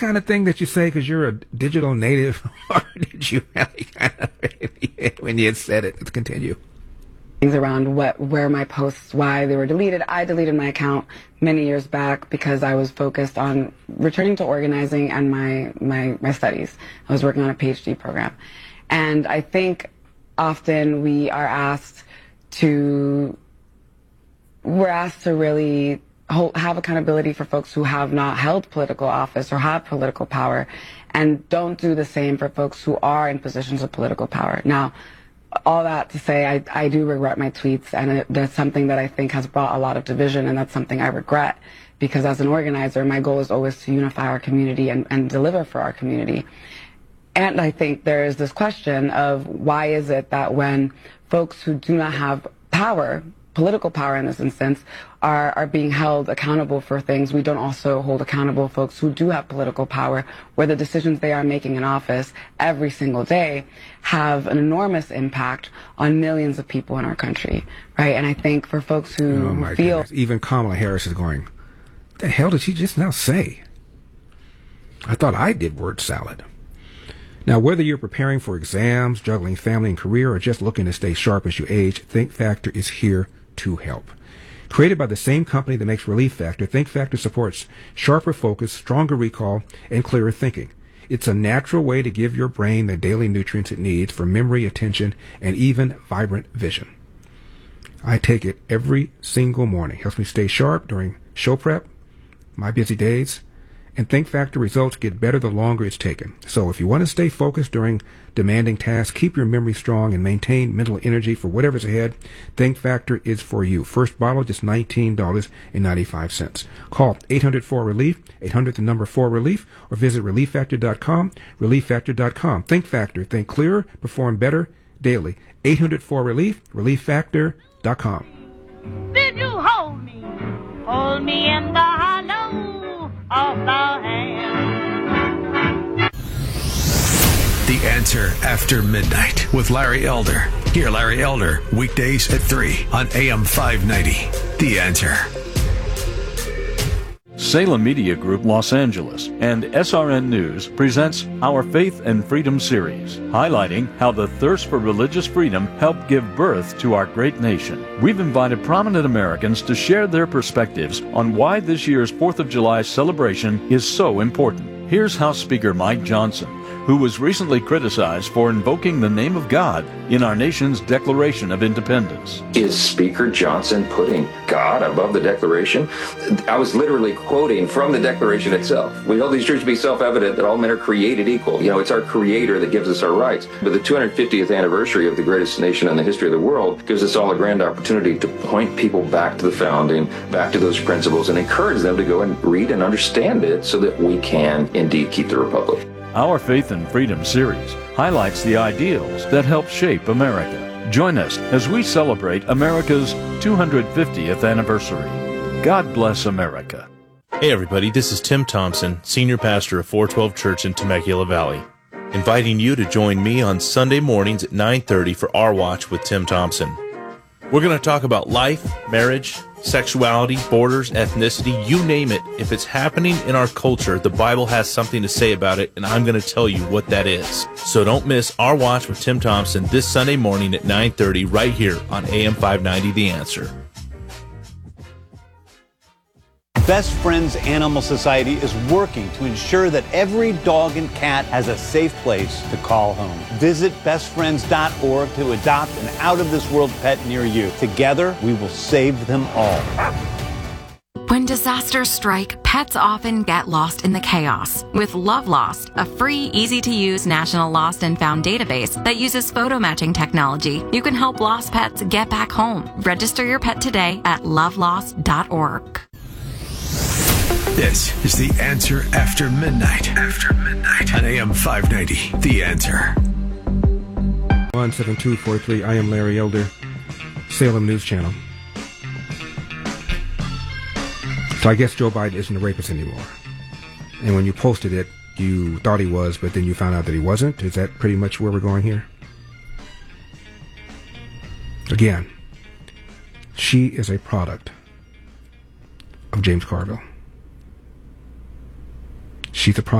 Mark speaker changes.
Speaker 1: kind of thing that you say because you're a digital native, or did you really kind of, when you had said it? Let's continue.
Speaker 2: Things around where my posts, why they were deleted. I deleted my account many years back because I was focused on returning to organizing and my studies. I was working on a PhD program. And I think often we're asked to really have accountability for folks who have not held political office or have political power, and don't do the same for folks who are in positions of political power. Now, all that to say, I do regret my tweets, and that's something that I think has brought a lot of division, and that's something I regret, because as an organizer, my goal is always to unify our community and deliver for our community. And I think there is this question of why is it that when folks who do not have power, political power in this instance, are being held accountable for things, we don't also hold accountable folks who do have political power, where the decisions they are making in office every single day have an enormous impact on millions of people in our country, right? And I think for folks who feel...
Speaker 1: Goodness. Even Kamala Harris is going, what the hell did she just now say? I thought I did word salad. Now, whether you're preparing for exams, juggling family and career, or just looking to stay sharp as you age, Think Factor is here to help. Created by the same company that makes Relief Factor, Think Factor supports sharper focus, stronger recall, and clearer thinking. It's a natural way to give your brain the daily nutrients it needs for memory, attention, and even vibrant vision. I take it every single morning. Helps me stay sharp during show prep, my busy days, and Think Factor results get better the longer it's taken. So if you want to stay focused during demanding tasks, keep your memory strong, and maintain mental energy for whatever's ahead, Think Factor is for you. First bottle, just $19.95. Call 800-4RELIEF, 800-4RELIEF, or visit ReliefFactor.com, ReliefFactor.com. Think Factor. Think clearer, perform better daily. 800-4RELIEF, ReliefFactor.com.
Speaker 3: Did you hold me? Hold me in the hollow of the hand.
Speaker 4: The Answer After Midnight with Larry Elder. Hear Larry Elder weekdays at 3 on AM 590. The Answer.
Speaker 5: Salem Media Group Los Angeles and SRN News presents our Faith and Freedom series, highlighting how the thirst for religious freedom helped give birth to our great nation. We've invited prominent Americans to share their perspectives on why this year's 4th of July celebration is so important. Here's House Speaker Mike Johnson, who was recently criticized for invoking the name of God in our nation's Declaration of Independence.
Speaker 6: Is Speaker Johnson putting God above the Declaration? I was literally quoting from the Declaration itself. We hold these truths to be self-evident that all men are created equal. It's our Creator that gives us our rights. But the 250th anniversary of the greatest nation in the history of the world gives us all a grand opportunity to point people back to the founding, back to those principles, and encourage them to go and read and understand it so that we can indeed keep the Republic.
Speaker 5: Our Faith and Freedom series highlights the ideals that help shape America. Join us as we celebrate America's 250th anniversary. God bless America.
Speaker 7: Hey everybody, this is Tim Thompson, Senior Pastor of 412 Church in Temecula Valley, inviting you to join me on Sunday mornings at 9:30 for Our Watch with Tim Thompson. We're going to talk about life, marriage, sexuality, borders, ethnicity, you name it. If it's happening in our culture, the Bible has something to say about it, and I'm going to tell you what that is. So don't miss Our Watch with Tim Thompson this Sunday morning at 9:30 right here on AM 590 The Answer.
Speaker 8: Best Friends Animal Society is working to ensure that every dog and cat has a safe place to call home. Visit bestfriends.org to adopt an out-of-this-world pet near you. Together, we will save them all.
Speaker 9: When disasters strike, pets often get lost in the chaos. With Love Lost, a free, easy-to-use national lost and found database that uses photo matching technology, you can help lost pets get back home. Register your pet today at lovelost.org.
Speaker 4: This is The Answer After Midnight. After Midnight on AM 590. The Answer.
Speaker 1: 17243. I am Larry Elder, Salem News Channel. So I guess Joe Biden isn't a rapist anymore. And when you posted it, you thought he was, but then you found out that he wasn't. Is that pretty much where we're going here? Again, she is a product of James Carville. She's a product